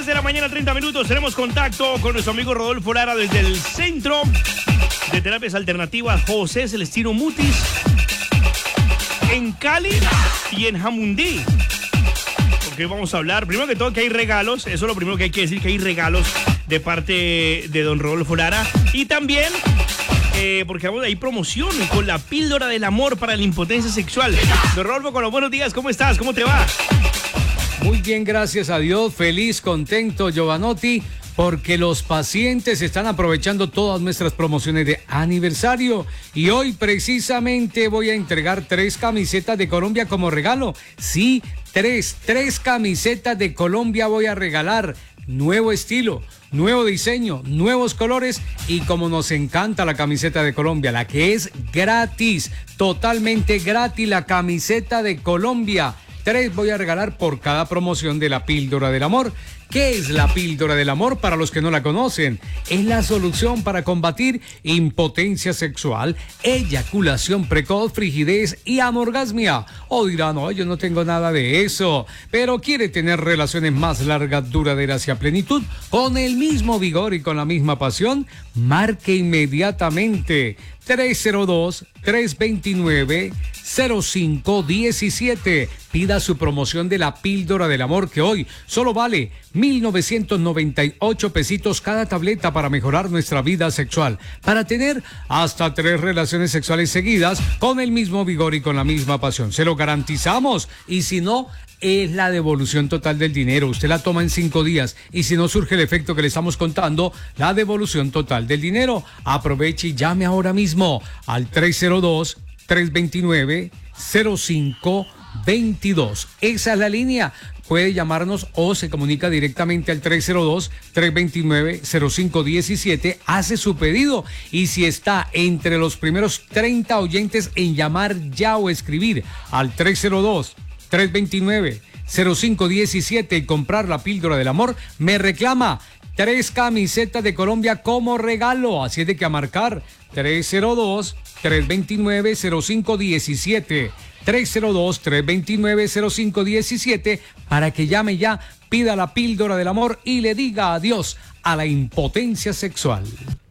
de la mañana, 30 minutos. Tenemos contacto con nuestro amigo Rodolfo Lara desde el Centro de Terapias Alternativas José Celestino Mutis en Cali y en Jamundí. Porque vamos a hablar, primero que todo, que hay regalos. Eso es lo primero que hay que decir, que hay regalos de parte de don Rodolfo Lara. Y también, porque hay promoción con la píldora del amor para la impotencia sexual. Don Rodolfo, con los buenos días, ¿cómo estás? ¿Cómo te va? Muy bien, gracias a Dios, feliz, contento, Giovanotti, porque los pacientes están aprovechando todas nuestras promociones de aniversario y hoy precisamente voy a entregar 3 camisetas de Colombia como regalo. Sí, tres camisetas de Colombia voy a regalar. Nuevo estilo, nuevo diseño, nuevos colores y como nos encanta la camiseta de Colombia, la que es gratis, totalmente gratis, la camiseta de Colombia. 3 voy a regalar por cada promoción de la píldora del amor. ¿Qué es la píldora del amor? Para los que no la conocen, es la solución para combatir impotencia sexual, eyaculación precoz, frigidez y anorgasmia. O dirán, no, yo no tengo nada de eso, pero quiere tener relaciones más largas, duraderas y a plenitud, con el mismo vigor y con la misma pasión. Marque inmediatamente 302-329-0517. Pida su promoción de la píldora del amor que hoy solo vale 1,998 pesitos cada tableta para mejorar nuestra vida sexual, para tener hasta 3 relaciones sexuales seguidas con el mismo vigor y con la misma pasión. Se lo garantizamos y si no, es la devolución total del dinero. Usted la toma en 5 días y si no surge el efecto que le estamos contando, la devolución total del dinero. Aproveche y llame ahora mismo al 302-329-0522. Esa es la línea. Puede llamarnos o se comunica directamente al 302-329-0517, hace su pedido y si está entre los primeros 30 oyentes en llamar ya o escribir al 302-329-0517 y comprar la píldora del amor, me reclama 3 camisetas de Colombia como regalo. Así es de que a marcar 302-329-0517. 302-329-0517 para que llame ya, pida la píldora del amor y le diga adiós a la impotencia sexual.